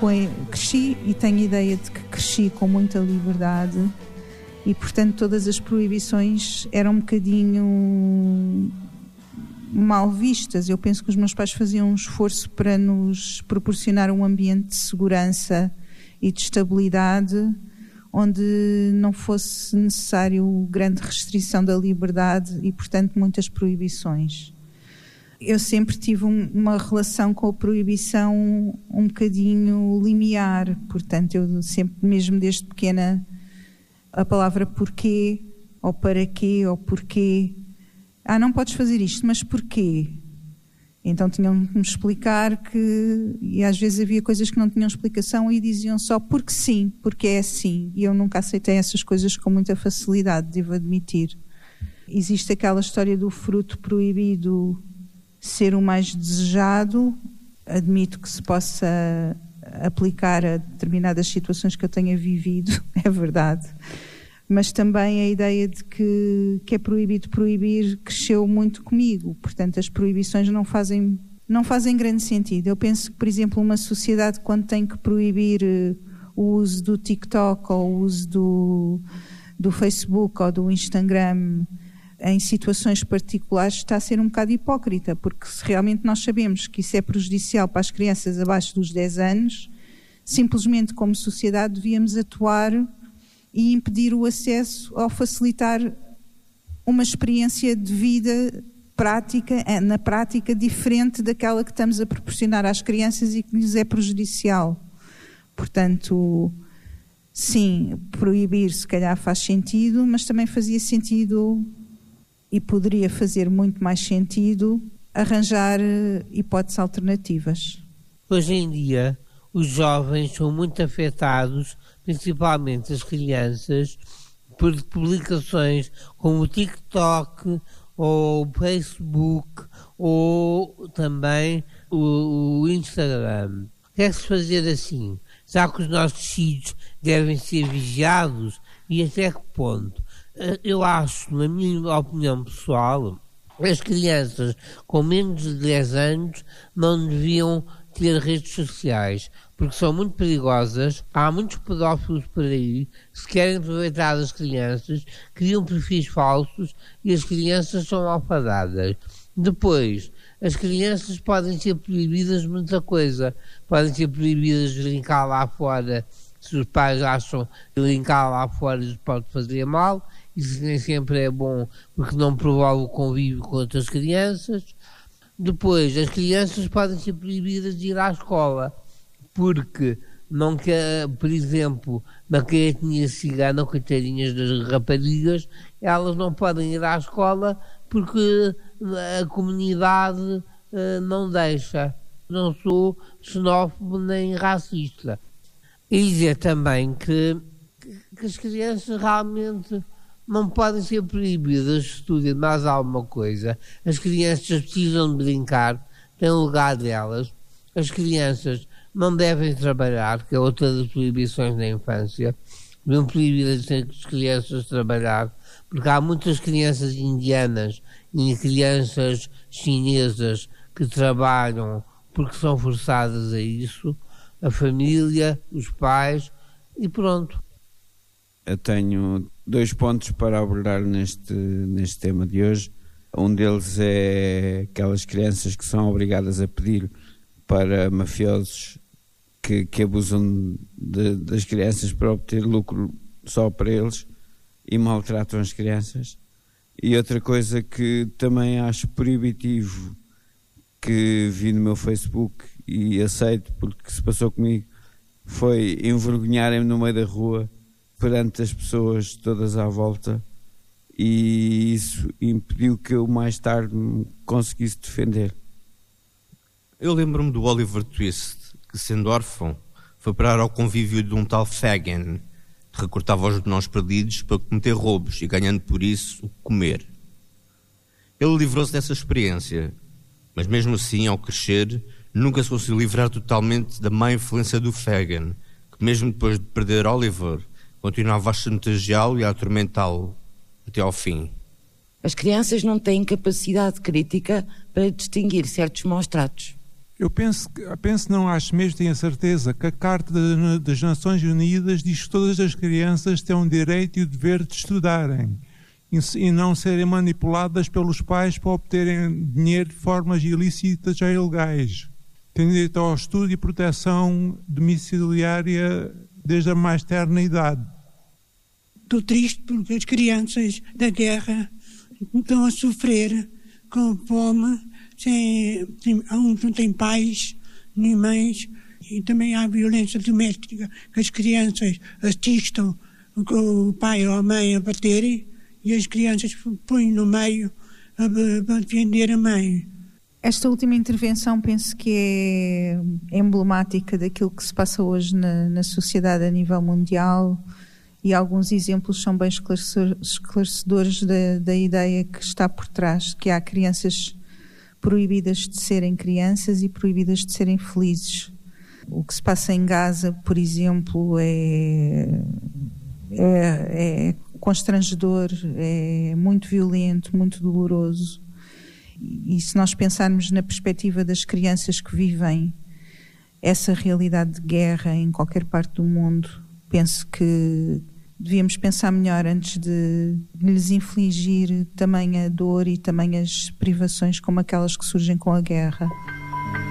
cresci e tenho ideia de que cresci com muita liberdade e, portanto, todas as proibições eram um bocadinho mal vistas. Eu penso que os meus pais faziam um esforço para nos proporcionar um ambiente de segurança e de estabilidade onde não fosse necessário grande restrição da liberdade e, portanto, muitas proibições. Eu sempre tive uma relação com a proibição um bocadinho limiar, portanto, eu sempre, mesmo desde pequena, a palavra porquê, ou para quê, ou porquê. Não podes fazer isto, mas porquê? Então tinham que me explicar e às vezes havia coisas que não tinham explicação e diziam só porque sim, porque é assim. E eu nunca aceitei essas coisas com muita facilidade, devo admitir. Existe aquela história do fruto proibido ser o mais desejado. Admito que se possa aplicar a determinadas situações que eu tenha vivido, é verdade. Mas também a ideia de que é proibido proibir cresceu muito comigo. Portanto, as proibições não fazem grande sentido. Eu penso que, por exemplo, uma sociedade quando tem que proibir o uso do TikTok ou o uso do Facebook ou do Instagram em situações particulares está a ser um bocado hipócrita, porque se realmente nós sabemos que isso é prejudicial para as crianças abaixo dos 10 anos, simplesmente como sociedade devíamos atuar e impedir o acesso ou facilitar uma experiência de vida na prática diferente daquela que estamos a proporcionar às crianças e que lhes é prejudicial. Portanto, sim, proibir se calhar faz sentido, mas também fazia sentido e poderia fazer muito mais sentido arranjar hipóteses alternativas. Hoje em dia, os jovens são muito afetados, principalmente as crianças, por publicações como o TikTok ou o Facebook ou também o Instagram. Deve-se fazer assim, já que os nossos filhos devem ser vigiados e até que ponto? Eu acho, na minha opinião pessoal, as crianças com menos de 10 anos não deviam ter redes sociais, porque são muito perigosas. Há muitos pedófilos por aí que se querem aproveitar das crianças, criam perfis falsos e as crianças são malfadadas. Depois, as crianças podem ser proibidas de muita coisa, podem ser proibidas de brincar lá fora, se os pais acham que brincar lá fora lhes pode fazer mal. Isso nem sempre é bom, porque não provoca o convívio com outras crianças. Depois, as crianças podem ser proibidas de ir à escola, porque não quer, por exemplo, na etnia cigana, coitadinhas das raparigas, elas não podem ir à escola porque a comunidade não deixa. Não sou xenófobo nem racista. E dizer também que as crianças realmente não podem ser proibidas de estudar mais alguma coisa. As crianças precisam de brincar, têm o lugar delas. As crianças não devem trabalhar, que é outra das proibições da infância. Deviam proibir as crianças de trabalhar, porque há muitas crianças indianas e crianças chinesas que trabalham porque são forçadas a isso, a família, os pais, e pronto. Eu tenho 2 pontos para abordar neste tema de hoje. Um deles é aquelas crianças que são obrigadas a pedir para mafiosos que abusam das crianças para obter lucro só para eles e maltratam as crianças. E outra coisa que também acho proibitivo, que vi no meu Facebook e aceito porque se passou comigo, foi envergonharem-me no meio da rua perante as pessoas todas à volta, e isso impediu que eu mais tarde me conseguisse defender. Eu lembro-me do Oliver Twist, que sendo órfão foi parar ao convívio de um tal Fagin, que recortava os menores perdidos para cometer roubos e ganhando por isso o comer. Ele livrou-se dessa experiência, mas mesmo assim, ao crescer, nunca se conseguiu livrar totalmente da má influência do Fagin, que mesmo depois de perder Oliver, continuava a chantageá-lo e a atormentá-lo até ao fim. As crianças não têm capacidade crítica para distinguir certos maus tratos. Eu penso, não acho mesmo, tenho a certeza, que a Carta das Nações Unidas diz que todas as crianças têm o direito e o dever de estudarem e não serem manipuladas pelos pais para obterem dinheiro de formas ilícitas ou ilegais. Têm direito ao estudo e proteção domiciliária desde a mais terna idade. Estou triste porque as crianças da guerra estão a sofrer com fome, uns não têm pais nem mães, e também há violência doméstica, que as crianças assistam o pai ou a mãe a baterem e as crianças põem no meio a defender a mãe. Esta última intervenção penso que é emblemática daquilo que se passa hoje na sociedade a nível mundial, e alguns exemplos são bem esclarecedores da ideia que está por trás, que há crianças proibidas de serem crianças e proibidas de serem felizes. O que se passa em Gaza, por exemplo, é constrangedor, é muito violento, muito doloroso. E se nós pensarmos na perspectiva das crianças que vivem essa realidade de guerra em qualquer parte do mundo, penso que devíamos pensar melhor antes de lhes infligir tamanha dor e tamanhas privações como aquelas que surgem com a guerra.